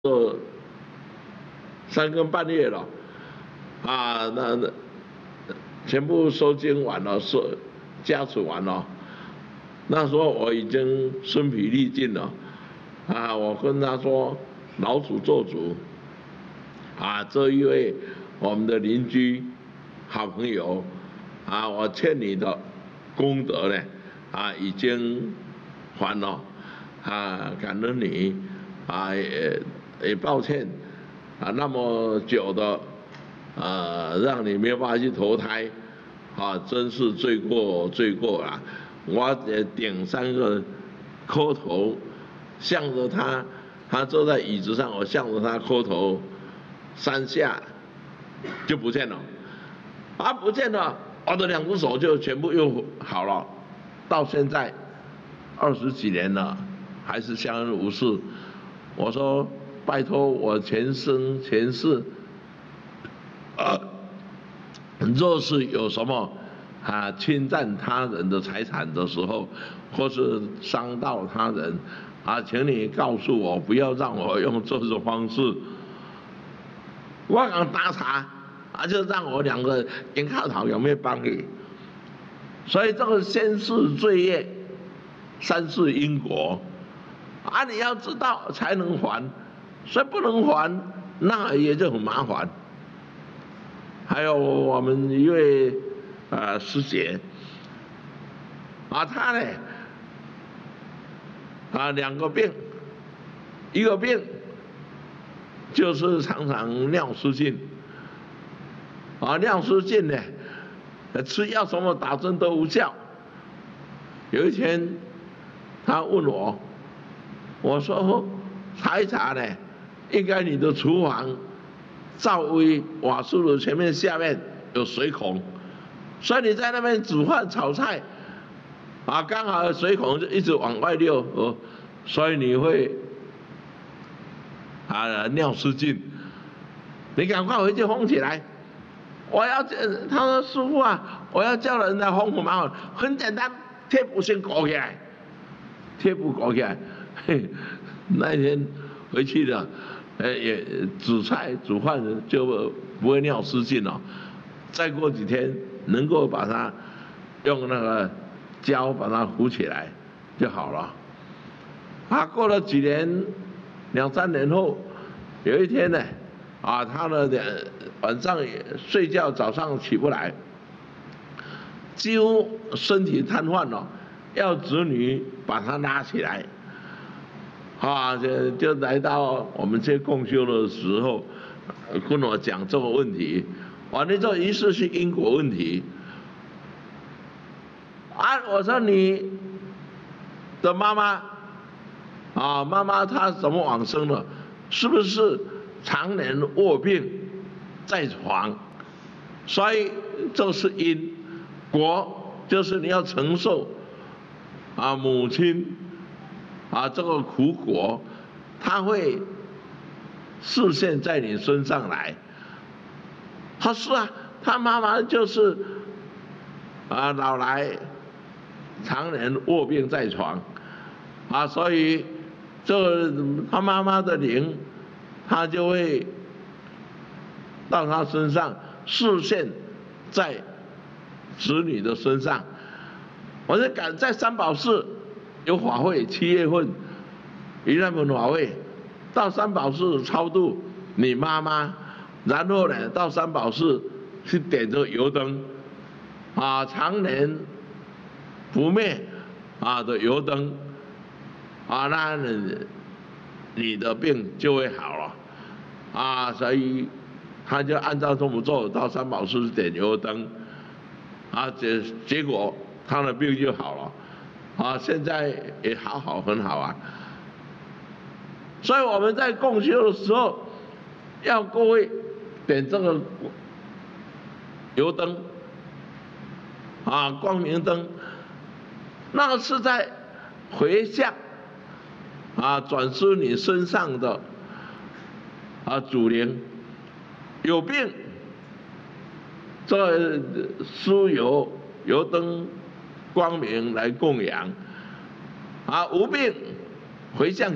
都3更半夜了，那全部收经完了，加持完了。那时候我已经身疲力尽了，我跟他说：“老主做主，这一位我们的邻居、好朋友，我欠你的功德呢，已经还了，感恩你，也抱歉，那么久的，让你没有办法去投胎，真是罪过啊！我点3个磕头，向着他，他坐在椅子上，我向着他磕头3下，就不见了，不见了，我的2只手就全部又好了，到现在20几年了，还是相安无事。我说。拜托我前生前世，若是有什么侵占他人的财产的时候，或是伤到他人，请你告诉我，不要让我用这种方式。我讲打查，就让我2个人靠头有没有帮你？所以这个先世罪业，3世因果，你要知道才能还。所以不能还，那也就很麻烦。还有我们一位师姐，她呢2个病，一个病就是常常尿失禁，尿失禁呢，吃药什么打针都无效。有一天，她问我说查一查呢。应该你的厨房灶微瓦数的前面下面有水孔，所以你在那边煮饭炒菜，刚好水孔就一直往外流，所以你会尿失禁。你赶快回去封起来。他说师傅我要叫人来封，麻烦，很简单，贴布先裹起来，贴布裹起来。那一天回去了。也煮菜煮饭就不会尿失禁了。再过几天能够把它用那个胶把它糊起来就好了。过了几年，2、3年后，有一天呢，他呢晚上睡觉，早上起不来，几乎身体瘫痪了，要子女把他拉起来。就来到我们这共修的时候，跟我讲这个问题。你这一世是因果问题。我说你的妈妈，妈妈她怎么往生了？是不是常年卧病在床？所以这是因，果就是你要承受母亲。这个苦果，它会示现在你身上来。是他妈妈就是老来常年卧病在床，所以他妈妈的灵，他就会到他身上示现在子女的身上。我就赶在三宝寺。有法会，7月份，盂兰盆法会，到三宝寺超度你妈妈，然后呢，到三宝寺去点这个油灯，常年不灭的油灯，那你的病就会好了，所以他就按照这么做，到三宝寺点油灯，结果他的病就好了。现在也很好所以我们在共修的时候，要各位点这个油灯，光明灯，那个是在回向，转示你身上的主灵有病，这酥油灯。光明来供养，无病回向